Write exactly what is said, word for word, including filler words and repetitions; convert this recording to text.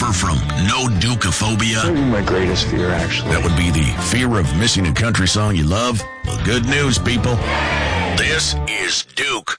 suffer from no dukeophobia? Maybe my greatest fear, actually. That would be the fear of missing a country song you love? Well, good news, people. This is Duke.